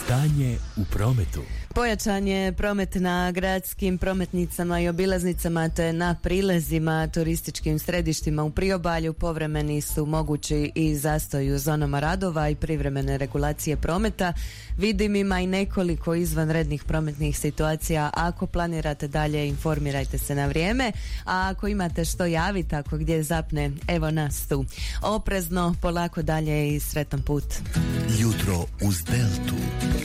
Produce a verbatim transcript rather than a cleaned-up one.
Stanje u prometu. Pojačan je promet na gradskim prometnicama i obilaznicama te na prilazima turističkim središtima u priobalju. Povremeni su mogući i zastoji u zonama radova i privremene regulacije prometa. Vidim ima i nekoliko izvanrednih prometnih situacija. Ako planirate dalje, informirajte se na vrijeme, a ako imate što javiti, ako gdje zapne, evo nas tu. Oprezno, polako dalje i sretan put. Jutro uz Deltu.